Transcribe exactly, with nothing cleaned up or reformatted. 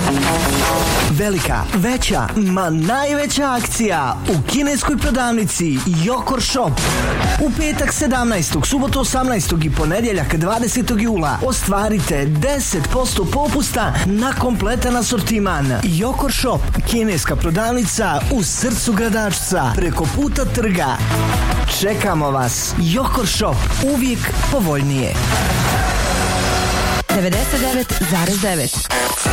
Velika, veća, ma najveća akcija u kineskoj prodavnici Jokor Shop. U petak sedamnaestog, subotu osamnaestog i ponedjeljak dvadesetog jula ostvarite deset posto popusta na kompletan asortiman. Jokor Shop, kineska prodavnica u srcu gradačca, preko puta trga. Čekamo vas. Jokor Shop, uvijek povoljnije. devedeset devet zarez devet